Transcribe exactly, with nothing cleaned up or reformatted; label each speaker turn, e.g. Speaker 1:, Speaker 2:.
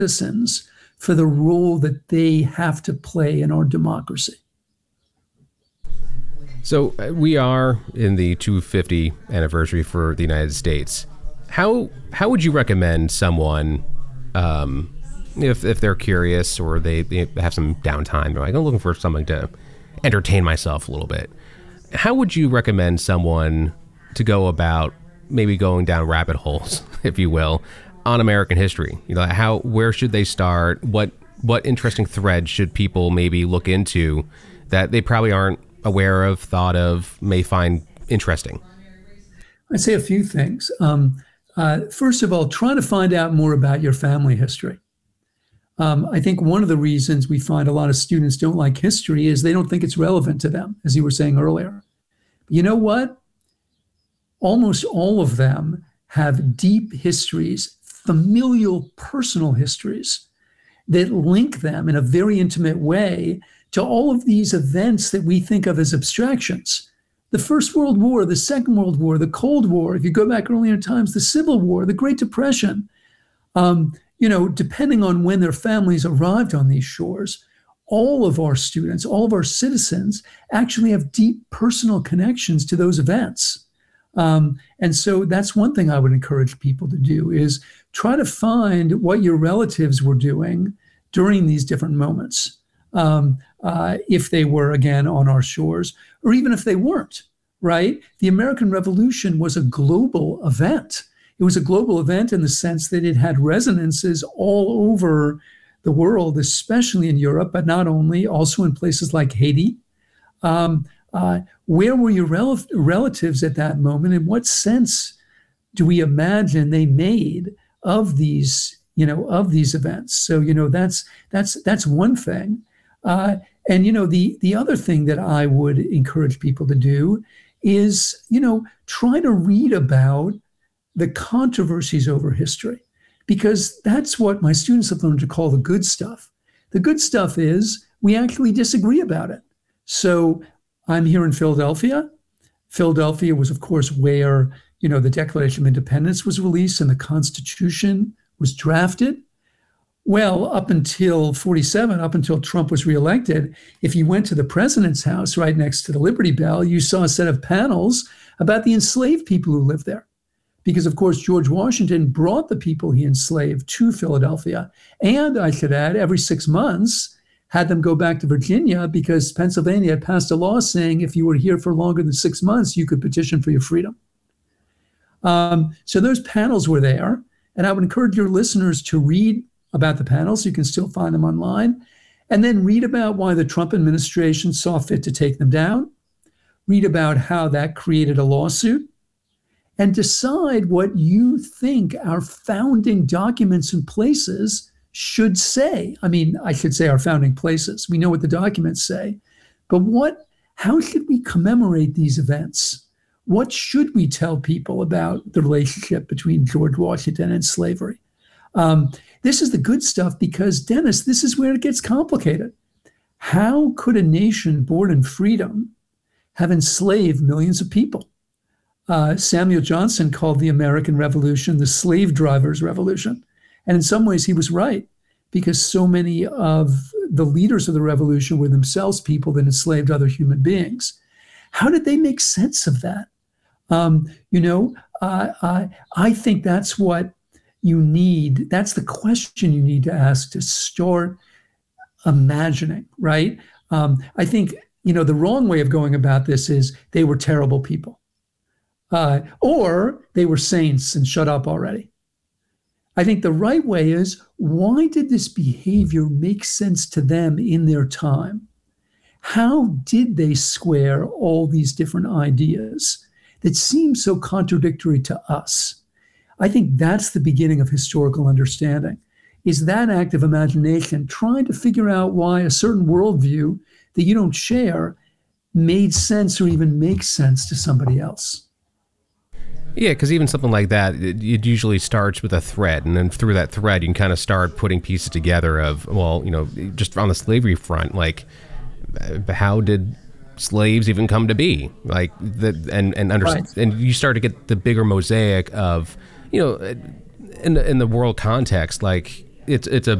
Speaker 1: citizens for the role that they have to play in our democracy.
Speaker 2: So uh, we are in the two hundred fiftieth anniversary for the United States. How how would you recommend someone, um, if if they're curious or they, they have some downtime, they're like, I'm looking for something to entertain myself a little bit. How would you recommend someone to go about maybe going down rabbit holes, if you will, on American history? You know, how where should they start? What what interesting threads should people maybe look into that they probably aren't aware of, thought of, may find interesting?
Speaker 1: I'd say a few things. Um, uh, first of all, try to find out more about your family history. Um, I think one of the reasons we find a lot of students don't like history is they don't think it's relevant to them, as you were saying earlier. You know what? Almost all of them have deep histories, familial, personal histories that link them in a very intimate way to all of these events that we think of as abstractions. The First World War, the Second World War, the Cold War, if you go back earlier times, the Civil War, the Great Depression. Um, you know, depending on when their families arrived on these shores, all of our students, all of our citizens actually have deep personal connections to those events. Um, and so that's one thing I would encourage people to do is try to find what your relatives were doing during these different moments. Um, uh, if they were, again, on our shores, or even if they weren't, right? The American Revolution was a global event. It was a global event in the sense that it had resonances all over the world, especially in Europe, but not only, also in places like Haiti. Um, uh, where were your rel relatives at that moment? And what sense do we imagine they made of these, you know, of these events? So, you know, that's, that's, that's one thing. Uh, and, you know, the, the other thing that I would encourage people to do is, you know, try to read about the controversies over history, because that's what my students have learned to call the good stuff. The good stuff is we actually disagree about it. So I'm here in Philadelphia. Philadelphia was, of course, where, you know, the Declaration of Independence was released and the Constitution was drafted. Well, up until forty-seven, up until Trump was reelected, if you went to the president's house right next to the Liberty Bell, you saw a set of panels about the enslaved people who lived there. Because, of course, George Washington brought the people he enslaved to Philadelphia. And I should add, every six months, had them go back to Virginia because Pennsylvania had passed a law saying if you were here for longer than six months, you could petition for your freedom. Um, so those panels were there. And I would encourage your listeners to read about the panels. You can still find them online. And then read about why the Trump administration saw fit to take them down. Read about how that created a lawsuit. And decide what you think our founding documents and places should say. I mean, I should say our founding places. We know what the documents say. But what, how should we commemorate these events? What should we tell people about the relationship between George Washington and slavery? Um, this is the good stuff because, Dennis, this is where it gets complicated. How could a nation born in freedom have enslaved millions of people? Uh, Samuel Johnson called the American Revolution the slave drivers' revolution. And in some ways, he was right, because so many of the leaders of the revolution were themselves people that enslaved other human beings. How did they make sense of that? Um, you know, uh, I, I think that's what you need. That's the question you need to ask to start imagining, right? Um, I think, you know, the wrong way of going about this is they were terrible people. Uh, or they were saints and shut up already. I think the right way is, why did this behavior make sense to them in their time? How did they square all these different ideas that seem so contradictory to us? I think that's the beginning of historical understanding, is that act of imagination, trying to figure out why a certain worldview that you don't share made sense or even makes sense to somebody else.
Speaker 2: Yeah, because even something like that, it, it usually starts with a thread, and then through that thread, you can kind of start putting pieces together of, well, you know, just on the slavery front, like, how did slaves even come to be? Like, the, and and under, right. and you start to get the bigger mosaic of, you know, in the, in the world context, like, it's it's a